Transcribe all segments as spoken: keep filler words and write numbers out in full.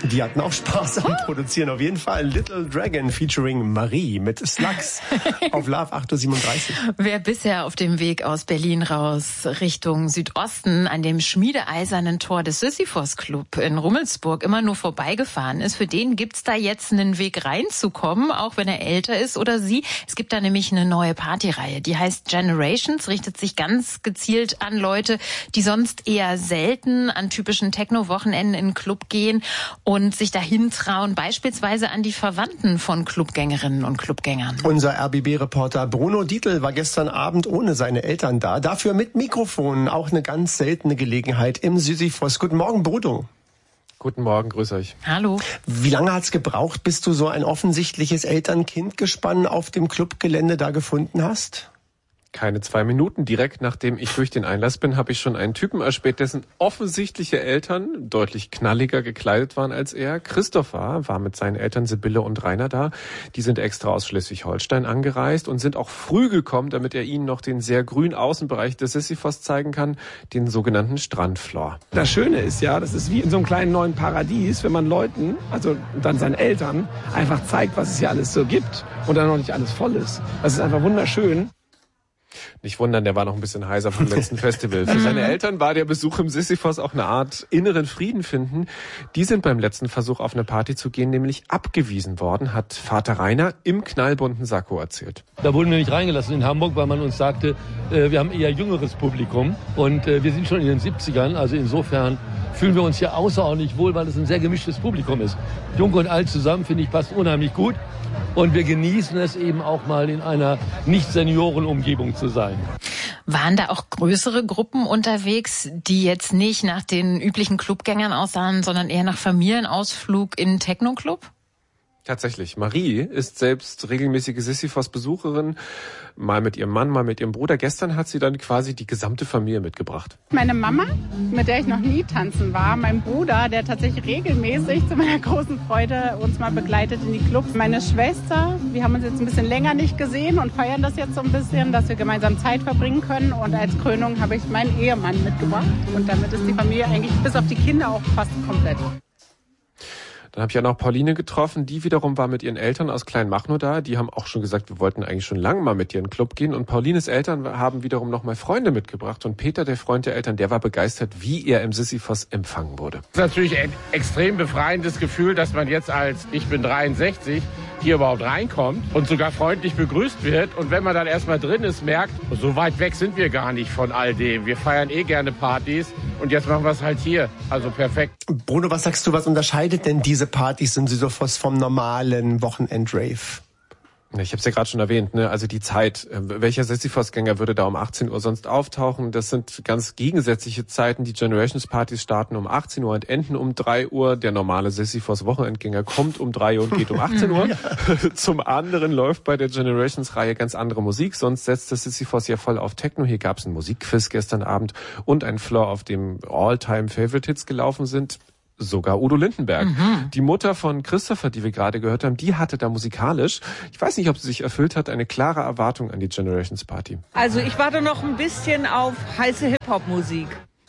Die hatten auch Spaß am Produzieren. Auf jeden Fall Little Dragon featuring Marie mit Slugs auf Love acht Uhr siebenunddreißig. Wer bisher auf dem Weg aus Berlin raus Richtung Südosten an dem schmiedeeisernen Tor des Sisyphos Club in Rummelsburg immer nur vorbeigefahren ist, für den gibt's da jetzt einen Weg reinzukommen, auch wenn er älter ist oder sie. Es gibt da nämlich eine neue Partyreihe, die heißt Generations, richtet sich ganz gezielt an Leute, die sonst eher selten an typischen Techno-Wochenenden in den Club gehen und sich dahin trauen, beispielsweise an die Verwandten von Clubgängerinnen und Clubgängern. Unser R B B-Reporter Bruno Dietl war gestern Abend ohne seine Eltern da, dafür mit Mikrofon, auch eine ganz seltene Gelegenheit im Sisyphos. Guten Morgen, Bruno. Guten Morgen, grüß euch. Hallo. Wie lange hat's gebraucht, bis du so ein offensichtliches Eltern-Kind-Gespann auf dem Clubgelände da gefunden hast? Keine zwei Minuten. Direkt nachdem ich durch den Einlass bin, habe ich schon einen Typen erspäht, dessen offensichtliche Eltern deutlich knalliger gekleidet waren als er. Christopher war mit seinen Eltern Sibylle und Rainer da. Die sind extra aus Schleswig-Holstein angereist und sind auch früh gekommen, damit er ihnen noch den sehr grünen Außenbereich des Sisyphos zeigen kann, den sogenannten Strandfloor. Das Schöne ist ja, das ist wie in so einem kleinen neuen Paradies, wenn man Leuten, also dann seinen Eltern, einfach zeigt, was es hier alles so gibt und dann noch nicht alles voll ist. Das ist einfach wunderschön. Nicht wundern, der war noch ein bisschen heiser vom letzten Festival. Für seine Eltern war der Besuch im Sisyphos auch eine Art inneren Frieden finden. Die sind beim letzten Versuch auf eine Party zu gehen nämlich abgewiesen worden, hat Vater Rainer im knallbunten Sakko erzählt. Da wurden wir nicht reingelassen in Hamburg, weil man uns sagte, äh, wir haben eher jüngeres Publikum und äh, wir sind schon in den siebzigern, also insofern fühlen wir uns hier außerordentlich wohl, weil es ein sehr gemischtes Publikum ist. Jung und alt zusammen, finde ich, passt unheimlich gut. Und wir genießen es eben auch mal in einer Nicht-Senioren-Umgebung zu sein. Waren da auch größere Gruppen unterwegs, die jetzt nicht nach den üblichen Clubgängern aussahen, sondern eher nach Familienausflug in einen Techno-Club? Tatsächlich. Marie ist selbst regelmäßige Sisyphos-Besucherin, mal mit ihrem Mann, mal mit ihrem Bruder. Gestern hat sie dann quasi die gesamte Familie mitgebracht. Meine Mama, mit der ich noch nie tanzen war, mein Bruder, der tatsächlich regelmäßig zu meiner großen Freude uns mal begleitet in die Clubs. Meine Schwester, wir haben uns jetzt ein bisschen länger nicht gesehen und feiern das jetzt so ein bisschen, dass wir gemeinsam Zeit verbringen können. Und als Krönung habe ich meinen Ehemann mitgebracht. Und damit ist die Familie eigentlich bis auf die Kinder auch fast komplett. Dann habe ich ja noch Pauline getroffen, die wiederum war mit ihren Eltern aus Kleinmachnow da. Die haben auch schon gesagt, wir wollten eigentlich schon lange mal mit ihr in den Club gehen. Und Paulines Eltern haben wiederum noch mal Freunde mitgebracht. Und Peter, der Freund der Eltern, der war begeistert, wie er im Sisyphos empfangen wurde. Das ist natürlich ein extrem befreiendes Gefühl, dass man jetzt als, ich bin dreiundsechzig, hier überhaupt reinkommt und sogar freundlich begrüßt wird. Und wenn man dann erstmal drin ist, merkt, so weit weg sind wir gar nicht von all dem. Wir feiern eh gerne Partys und jetzt machen wir es halt hier. Also perfekt. Bruno, was sagst du, was unterscheidet denn diese Partys im Sisyphos vom normalen Wochenend-Rave? Ich habe es ja gerade schon erwähnt, ne? Also die Zeit. Welcher Sisyphos-Gänger würde da um achtzehn Uhr sonst auftauchen? Das sind ganz gegensätzliche Zeiten. Die Generations-Partys starten um achtzehn Uhr und enden um drei Uhr. Der normale Sisyphos-Wochenendgänger kommt um drei Uhr und geht um achtzehn Uhr. Ja. Zum anderen läuft bei der Generations-Reihe ganz andere Musik. Sonst setzt das Sisyphos ja voll auf Techno. Hier gab es einen Musikquiz gestern Abend und einen Floor, auf dem All-Time-Favorite-Hits gelaufen sind. Sogar Udo Lindenberg. Mhm. Die Mutter von Christopher, die wir gerade gehört haben, die hatte da musikalisch, ich weiß nicht, ob sie sich erfüllt hat, eine klare Erwartung an die Generations Party. Also ich warte noch ein bisschen auf heiße Hip-Hop-Musik.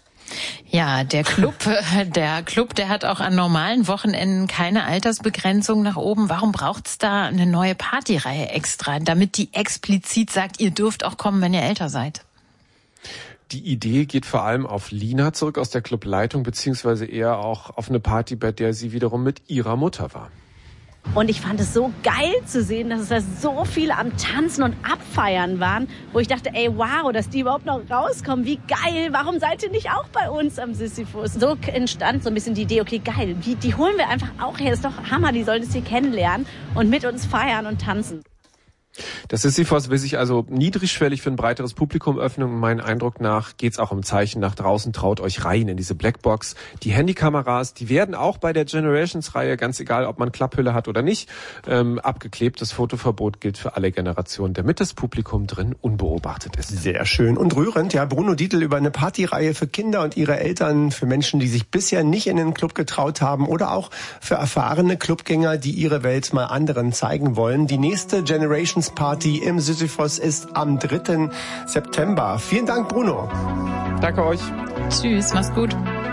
Ja, der Club, der Club, der hat auch an normalen Wochenenden keine Altersbegrenzung nach oben. Warum braucht's da eine neue Partyreihe extra, damit die explizit sagt, ihr dürft auch kommen, wenn ihr älter seid? Die Idee geht vor allem auf Lina zurück aus der Clubleitung, beziehungsweise eher auch auf eine Party, bei der sie wiederum mit ihrer Mutter war. Und ich fand es so geil zu sehen, dass es da so viele am Tanzen und Abfeiern waren, wo ich dachte, ey, wow, dass die überhaupt noch rauskommen, wie geil, warum seid ihr nicht auch bei uns am Sisyphos? So entstand so ein bisschen die Idee, okay, geil, die, die holen wir einfach auch her, das ist doch Hammer, die sollen das hier kennenlernen und mit uns feiern und tanzen. Das Sisyphos will sich also niedrigschwellig für ein breiteres Publikum öffnen und meinem Eindruck nach geht's auch um Zeichen nach draußen, traut euch rein in diese Blackbox. Die Handykameras, die werden auch bei der Generations-Reihe, ganz egal, ob man Klapphülle hat oder nicht, ähm, abgeklebt. Das Fotoverbot gilt für alle Generationen, damit das Publikum drin unbeobachtet ist. Sehr schön und rührend. Ja, Bruno Dietl über eine Partyreihe für Kinder und ihre Eltern, für Menschen, die sich bisher nicht in den Club getraut haben oder auch für erfahrene Clubgänger, die ihre Welt mal anderen zeigen wollen. Die nächste Generations Party im Sisyphos ist am dritten September. Vielen Dank, Bruno. Danke euch. Tschüss, mach's gut.